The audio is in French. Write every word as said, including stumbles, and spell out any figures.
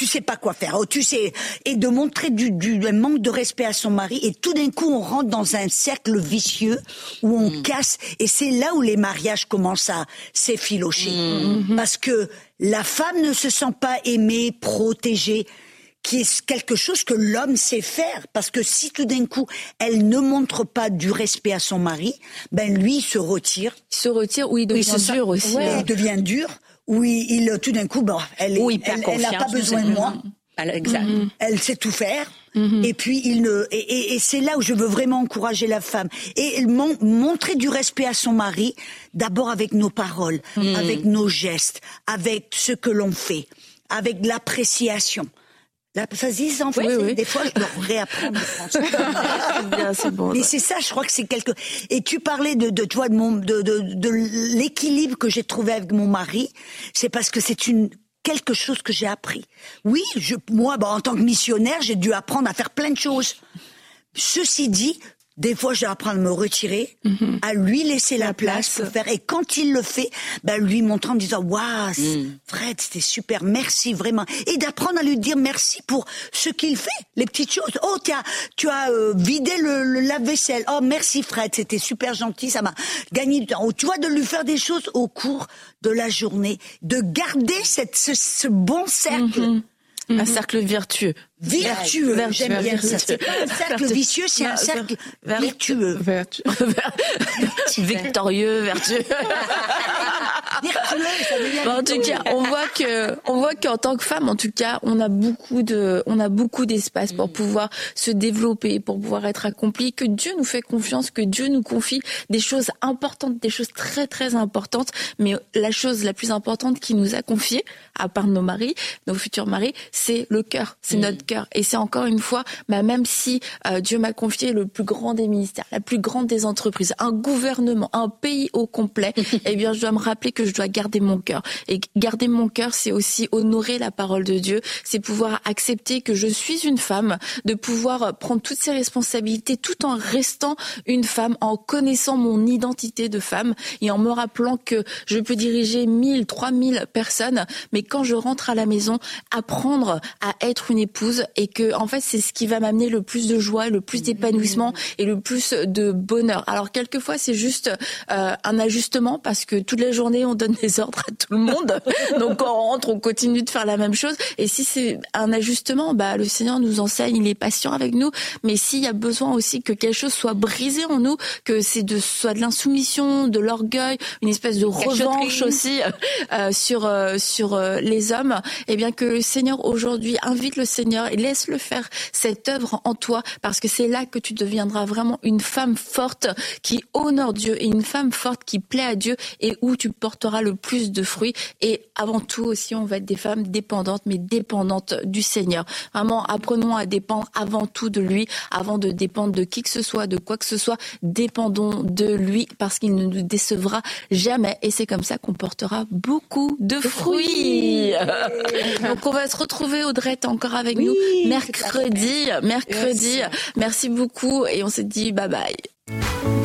sais pas quoi faire, oh, tu sais, et de montrer du, du manque de respect à son mari, et tout d'un coup on rentre dans un cercle vicieux où on mmh. casse, et c'est là où les mariages commencent à s'effilocher, mmh. parce que la femme ne se sent pas aimée, protégée, qui est quelque chose que l'homme sait faire, parce que si tout d'un coup elle ne montre pas du respect à son mari, ben lui il se retire, il se retire ou il devient il dur aussi, ouais, hein. il devient dur. Oui, il, tout d'un coup, bon, elle oui, elle, elle n'a pas besoin de moi. Exact. Mm-hmm. Elle sait tout faire. Mm-hmm. Et puis, il ne, et, et, et c'est là où je veux vraiment encourager la femme. Et mon, montrer du respect à son mari, d'abord avec nos paroles, mm. avec nos gestes, avec ce que l'on fait, avec l'appréciation. Ça se dit ça en français. Oui, oui. Des fois, je dois réapprendre le français. C'est bien, c'est bon. Mais c'est ça, je crois que c'est quelque. Et tu parlais de, de toi, de mon, de, de, de l'équilibre que j'ai trouvé avec mon mari. C'est parce que c'est une quelque chose que j'ai appris. Oui, je, moi, bah, en tant que missionnaire, j'ai dû apprendre à faire plein de choses. Ceci dit, des fois, je dois apprendre à me retirer, mm-hmm. à lui laisser la, la place, place pour faire. Et quand il le fait, bah, lui montrer en me disant, waouh, mm. Fred, c'était super, merci vraiment. Et d'apprendre à lui dire merci pour ce qu'il fait, les petites choses. Oh, tu as, tu as euh, vidé le, le lave-vaisselle. Oh, merci Fred, c'était super gentil, ça m'a gagné du temps. Oh, tu vois, de lui faire des choses au cours de la journée, de garder cette, ce, ce bon cercle. Mm-hmm. Un cercle vertueux. Vertueux, vertueux. J'aime bien ça. C'est pas un cercle vertueux. Vicieux, c'est un cercle ver- vertueux. Vertueux. Victorieux, vertueux. Vertueux, ça veut dire bon, en tout cas, on voit que, on voit qu'en tant que femme, en tout cas, on a beaucoup de, on a beaucoup d'espace pour pouvoir se développer, pour pouvoir être accompli, que Dieu nous fait confiance, que Dieu nous confie des choses importantes, des choses très, très importantes. Mais la chose la plus importante qu'il nous a confiée, à part nos maris, nos futurs maris, c'est le cœur, c'est mmh. notre cœur. Et c'est encore une fois, bah, même si euh, Dieu m'a confié le plus grand des ministères, la plus grande des entreprises, un gouvernement, un pays au complet, eh bien, je dois me rappeler que je dois garder mon cœur. Et garder mon cœur, c'est aussi honorer la parole de Dieu, c'est pouvoir accepter que je suis une femme, de pouvoir prendre toutes ses responsabilités tout en restant une femme, en connaissant mon identité de femme et en me rappelant que je peux diriger mille, trois mille personnes, mais quand je rentre à la maison, apprendre à être une épouse et que, en fait, c'est ce qui va m'amener le plus de joie, le plus d'épanouissement et le plus de bonheur. Alors, quelquefois, c'est juste euh, un ajustement parce que toute la journée, on donne des ordres à tout le monde. Donc, quand on rentre, on continue de faire la même chose. Et si c'est un ajustement, bah, le Seigneur nous enseigne, il est patient avec nous. Mais s'il y a besoin aussi que quelque chose soit brisé en nous, que c'est de, soit de l'insoumission, de l'orgueil, une espèce de revanche aussi euh, sur, euh, sur euh, les hommes, eh bien, que le Seigneur aujourd'hui invite le Seigneur et laisse-le faire cette œuvre en toi, parce que c'est là que tu deviendras vraiment une femme forte qui honore Dieu et une femme forte qui plaît à Dieu et où tu porteras le plus de fruits. Et avant tout aussi, on va être des femmes dépendantes, mais dépendantes du Seigneur. Vraiment, apprenons à dépendre avant tout de lui, avant de dépendre de qui que ce soit, de quoi que ce soit. Dépendons de lui parce qu'il ne nous décevra jamais. Et c'est comme ça qu'on portera beaucoup de fruits. Donc on va se retrouver, Audrey, encore avec oui, nous mercredi, mercredi. Merci. Merci beaucoup et on se dit bye bye.